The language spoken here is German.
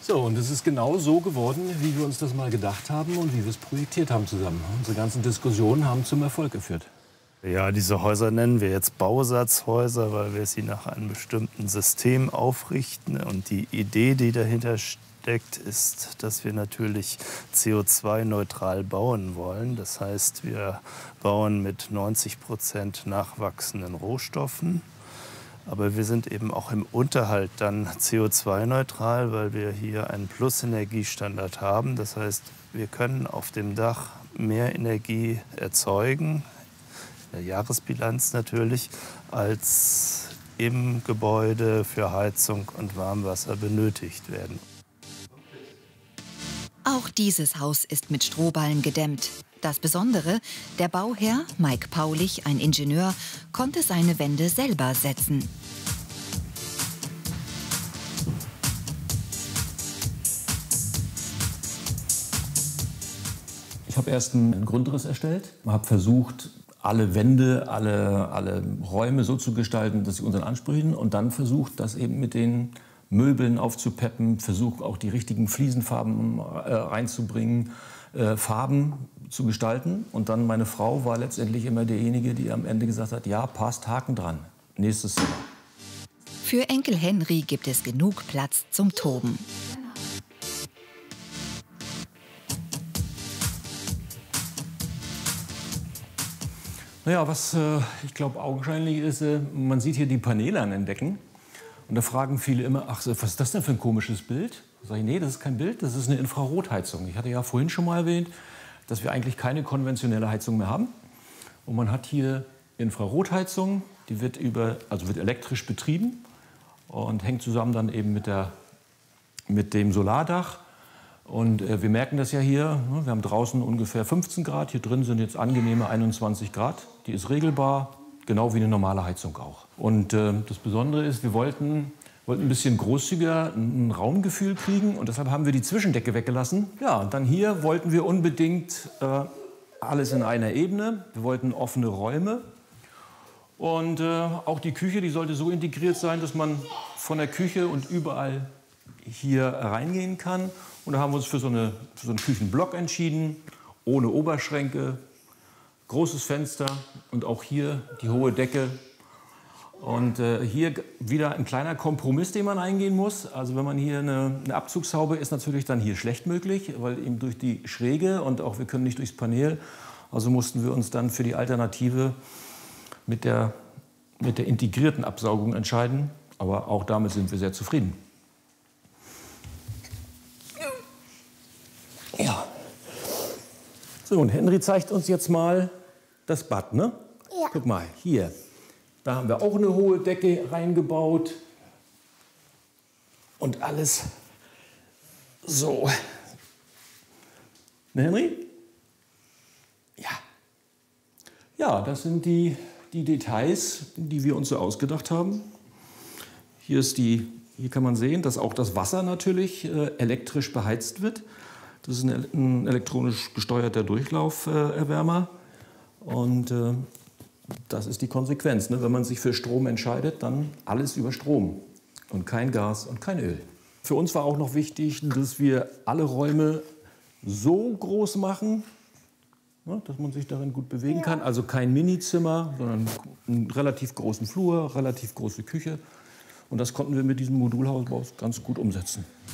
So, und es ist genau so geworden, wie wir uns das mal gedacht haben und wie wir es projektiert haben zusammen. Unsere ganzen Diskussionen haben zum Erfolg geführt. Ja, diese Häuser nennen wir jetzt Bausatzhäuser, weil wir sie nach einem bestimmten System aufrichten. Und die Idee, die dahinter steckt, ist, dass wir natürlich CO2-neutral bauen wollen. Das heißt, wir bauen mit 90% nachwachsenden Rohstoffen. Aber wir sind eben auch im Unterhalt dann CO2-neutral, weil wir hier einen Plus-Energiestandard haben. Das heißt, wir können auf dem Dach mehr Energie erzeugen, in der Jahresbilanz natürlich, als im Gebäude für Heizung und Warmwasser benötigt werden. Auch dieses Haus ist mit Strohballen gedämmt. Das Besondere, der Bauherr, Mike Paulich, ein Ingenieur, konnte seine Wände selber setzen. Ich habe erst einen Grundriss erstellt, habe versucht, alle Wände, alle Räume so zu gestalten, dass sie unseren Ansprüchen, und dann versucht, das eben mit den Möbeln aufzupeppen, versucht auch die richtigen Fliesenfarben reinzubringen, Farben zu gestalten. Und dann meine Frau war letztendlich immer diejenige, die am Ende gesagt hat, ja, passt, Haken dran, nächstes Zimmer. Für Enkel Henry gibt es genug Platz zum Toben. Naja, was ich glaube augenscheinlich ist, man sieht hier die Paneele an den Decken. Und da fragen viele immer, ach, was ist das denn für ein komisches Bild? Da sage ich, nee, das ist kein Bild, das ist eine Infrarotheizung. Ich hatte ja vorhin schon mal erwähnt, dass wir eigentlich keine konventionelle Heizung mehr haben. Und man hat hier Infrarotheizung, die wird elektrisch betrieben und hängt zusammen dann eben mit dem Solardach. Und wir merken das ja hier, wir haben draußen ungefähr 15 Grad, hier drin sind jetzt angenehme 21 Grad. Die ist regelbar, genau wie eine normale Heizung auch. Und das Besondere ist, wir wollten ein bisschen großzügiger ein Raumgefühl kriegen und deshalb haben wir die Zwischendecke weggelassen. Ja, und dann hier wollten wir unbedingt alles in einer Ebene. Wir wollten offene Räume und auch die Küche, die sollte so integriert sein, dass man von der Küche und überall hier reingehen kann. Und da haben wir uns für so einen Küchenblock entschieden, ohne Oberschränke, großes Fenster und auch hier die hohe Decke. Und hier wieder ein kleiner Kompromiss, den man eingehen muss. Also wenn man hier eine Abzugshaube ist natürlich dann hier schlecht möglich, weil eben durch die Schräge und auch wir können nicht durchs Panel. Also mussten wir uns dann für die Alternative mit der integrierten Absaugung entscheiden. Aber auch damit sind wir sehr zufrieden. Ja. So, und Henry zeigt uns jetzt mal das Bad, ne? Ja. Guck mal, hier. Da haben wir auch eine hohe Decke reingebaut. Und alles so. Ne, Henry? Ja. Ja, das sind die Details, die wir uns so ausgedacht haben. Hier kann man sehen, dass auch das Wasser natürlich elektrisch beheizt wird. Das ist ein elektronisch gesteuerter Durchlauferwärmer. Und das ist die Konsequenz, ne? Wenn man sich für Strom entscheidet, dann alles über Strom und kein Gas und kein Öl. Für uns war auch noch wichtig, dass wir alle Räume so groß machen, ne, dass man sich darin gut bewegen kann. Also kein Minizimmer, sondern einen relativ großen Flur, relativ große Küche. Und das konnten wir mit diesem Modulhaus ganz gut umsetzen.